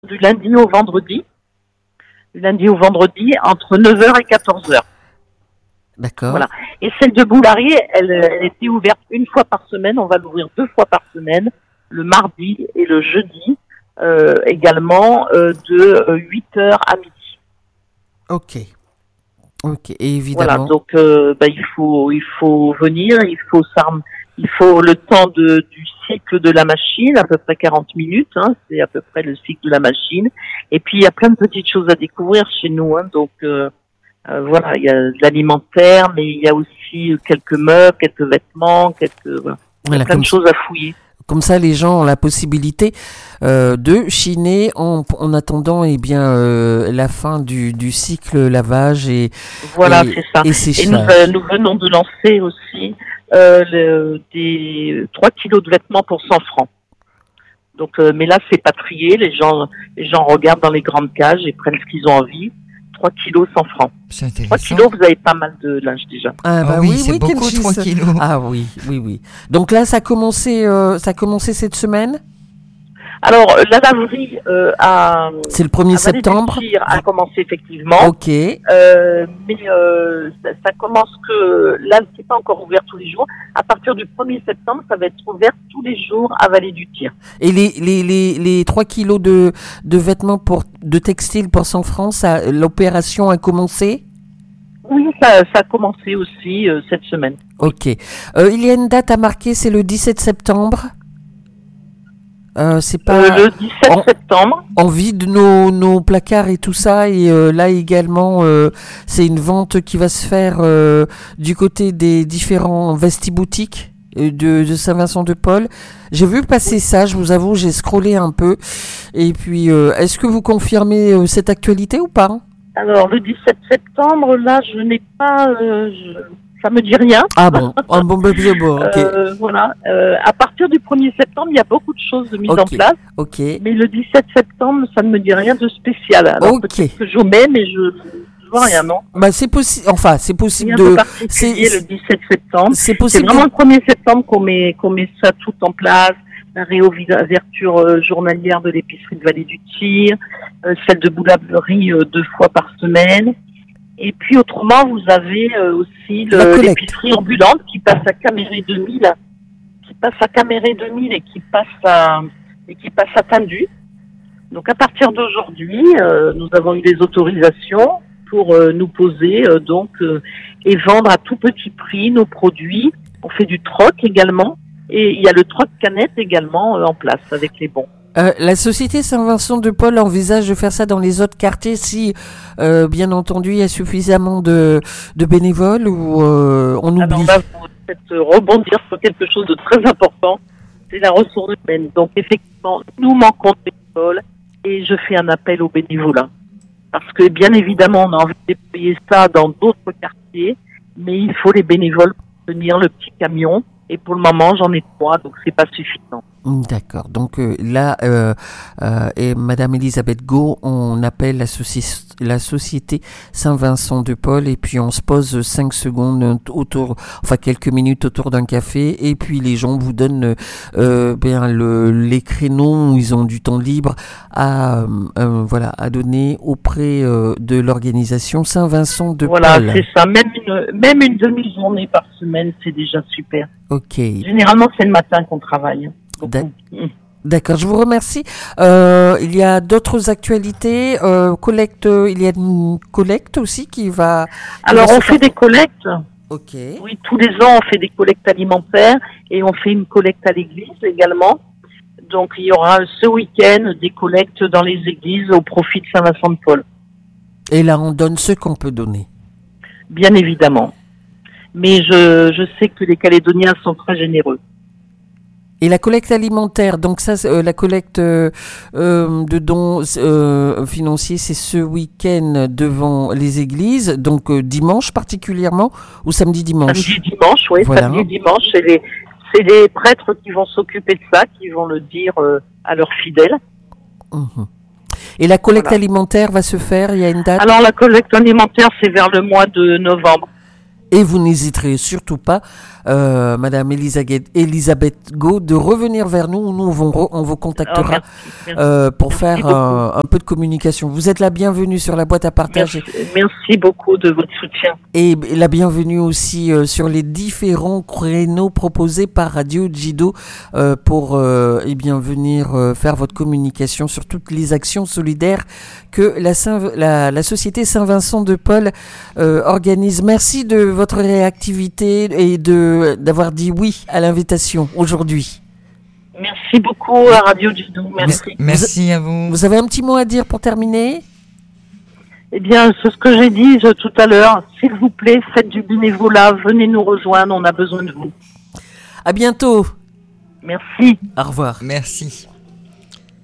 du lundi au vendredi. Du lundi au vendredi, entre 9h et 14h. D'accord. Voilà. Et celle de Boularié, elle était ouverte une fois par semaine. On va l'ouvrir 2 fois par semaine, le mardi et le jeudi, également de 8h à midi. Ok. Et Voilà. évidemment. Donc, il faut venir. Il faut le temps du cycle de la machine, à peu près 40 minutes. Hein, c'est à peu près le cycle de la machine. Et puis il y a plein de petites choses à découvrir chez nous. Hein, donc voilà, il y a de l'alimentaire, mais il y a aussi quelques meubles, quelques vêtements, il y a plein de choses à fouiller. Comme ça, les gens ont la possibilité de chiner en attendant la fin du cycle lavage voilà, c'est ça. Et séchage. Et nous venons de lancer aussi des 3 kilos de vêtements pour 100 francs. Donc, mais là, c'est pas trié. Les gens regardent dans les grandes cages et prennent ce qu'ils ont envie. 3 kilos, 100 francs. C'est intéressant. 3 kilos, vous avez pas mal de linge déjà. Ah bah oui, c'est beaucoup, Kenchis. 3 kilos. Ah oui. Donc là, ça a commencé cette semaine. Alors, la laverie c'est le 1er septembre. A commencé effectivement. Ok. Mais ça commence que là, c'est pas encore ouvert tous les jours. À partir du 1er septembre, ça va être ouvert tous les jours à Vallée du Tir. Et les 3 kilos de vêtements de textile pour 100 francs, l'opération a commencé? Oui, ça a commencé aussi cette semaine. Ok. Il y a une date à marquer, c'est le 17 septembre. C'est pas le 17 septembre. On vide nos placards et tout ça, et là également c'est une vente qui va se faire du côté des différents vestiboutiques de Saint-Vincent-de-Paul. J'ai vu passer ça, je vous avoue, j'ai scrollé un peu. Et puis est-ce que vous confirmez cette actualité ou pas? Alors le 17 septembre, là je n'ai pas ça me dit rien. Ah bon, ok. Voilà. À partir du 1er septembre, il y a beaucoup de choses de mise en place. Ok. Mais le 17 septembre, ça ne me dit rien de spécial. Alors peut-être que j'omets, mais je vois rien, non. Bah c'est possible. Enfin, c'est possible de. C'est le 17 septembre. C'est possible. C'est vraiment le 1er septembre qu'on met ça tout en place. La réouverture journalière de l'épicerie de Vallée du Tir, celle de Boularié 2 fois par semaine. Et puis autrement, vous avez aussi l'épicerie ambulante qui passe à Caméré 2000, et qui passe à Tindu. Donc à partir d'aujourd'hui, nous avons eu des autorisations pour nous poser et vendre à tout petit prix nos produits. On fait du troc également, et il y a le troc canette également en place avec les bons. La société Saint-Vincent-de-Paul envisage de faire ça dans les autres quartiers si, bien entendu, il y a suffisamment de bénévoles ou on oublie. Alors là, vous peut-être rebondir sur quelque chose de très important, c'est la ressource humaine. Donc effectivement, nous manquons de bénévoles et je fais un appel aux bénévolat. Parce que bien évidemment, on a envie de déployer ça dans d'autres quartiers, mais il faut les bénévoles pour tenir le petit camion. Et pour le moment, j'en ai 3, donc c'est pas suffisant. D'accord. Donc là, et Madame Elisabeth Gau, on appelle la société Saint-Vincent-de-Paul et puis on se pose 5 secondes quelques minutes autour d'un café et puis les gens vous donnent les créneaux où ils ont du temps libre à donner auprès de l'organisation Saint-Vincent-de-Paul. Voilà, c'est ça. Même une demi-journée par semaine, c'est déjà super. Ok. Généralement, c'est le matin qu'on travaille. D'accord, je vous remercie. Il y a d'autres actualités. Il y a une collecte aussi qui va... Alors, on fait des collectes. Ok. Oui, tous les ans, on fait des collectes alimentaires et on fait une collecte à l'église également. Donc, il y aura ce week-end des collectes dans les églises au profit de Saint-Vincent-de-Paul. Et là, on donne ce qu'on peut donner. Bien évidemment. Mais je sais que les Calédoniens sont très généreux. Et la collecte alimentaire, donc ça, la collecte de dons financiers, c'est ce week-end devant les églises, donc dimanche particulièrement, ou samedi-dimanche? Samedi-dimanche, oui, voilà. Samedi-dimanche, c'est les prêtres qui vont s'occuper de ça, qui vont le dire à leurs fidèles. Mmh. Et la collecte alimentaire va se faire, il y a une date? Alors la collecte alimentaire, c'est vers le mois de novembre. Et vous n'hésiterez surtout pas, Madame Elisabeth Gau, de revenir vers nous. Nous, on vous contactera pour faire un peu de communication. Vous êtes la bienvenue sur la boîte à partager. Merci beaucoup de votre soutien. Et la bienvenue aussi sur les différents créneaux proposés par Radio Jido pour venir faire votre communication sur toutes les actions solidaires que la Société Saint-Vincent de Paul organise. Merci de votre réactivité et d'avoir dit oui à l'invitation aujourd'hui. Merci beaucoup à Radio Jido. Merci. Merci à vous. Vous avez un petit mot à dire pour terminer ? Eh bien, c'est ce que j'ai dit tout à l'heure. S'il vous plaît, faites du bénévolat. Venez nous rejoindre. On a besoin de vous. À bientôt. Merci. Au revoir. Merci.